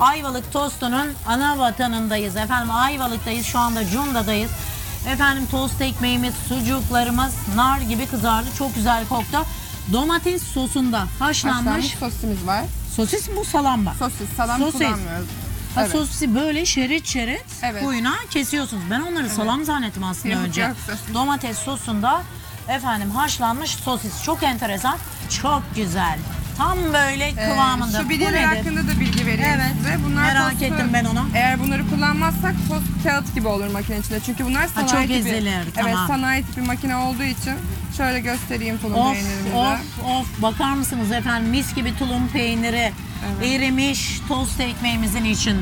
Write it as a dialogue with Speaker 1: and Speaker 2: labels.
Speaker 1: Ayvalık tostunun ana vatanındayız efendim. Ayvalık'tayız, şu anda Cunda'dayız. Efendim tost ekmeğimiz, sucuklarımız nar gibi kızardı. Çok güzel koktu. Domates sosunda haşlanmış.
Speaker 2: Sosisimiz var.
Speaker 1: Sosis bu salam mı?
Speaker 2: Salam
Speaker 1: Sosis.
Speaker 2: kullanmıyoruz.
Speaker 1: Ha,
Speaker 2: Evet.
Speaker 1: sosisi böyle şerit şerit
Speaker 2: Evet.
Speaker 1: kuyuna kesiyorsunuz. Ben onları salam zannettim aslında
Speaker 2: Yok,
Speaker 1: önce.
Speaker 2: yok, sosis.
Speaker 1: Domates sosunda efendim haşlanmış sosis. Çok enteresan. Çok güzel. Tam böyle kıvamında.
Speaker 2: Şu
Speaker 1: Bu
Speaker 2: bilyeler
Speaker 1: nedir?
Speaker 2: hakkında da bilgi vereyim
Speaker 1: Evet.
Speaker 2: size. Bunlar
Speaker 1: Merak ettim ben onu.
Speaker 2: Eğer bunları kullanmazsak tost kağıt gibi olur makine içinde. Çünkü bunlar sanayi
Speaker 1: çok
Speaker 2: tipi.
Speaker 1: ezilir,
Speaker 2: Evet,
Speaker 1: tamam.
Speaker 2: sanayi tipi makine olduğu için şöyle göstereyim tulum
Speaker 1: Of
Speaker 2: peynirimizi.
Speaker 1: of bakar mısınız efendim mis gibi tulum peyniri erimiş tost ekmeğimizin içinde.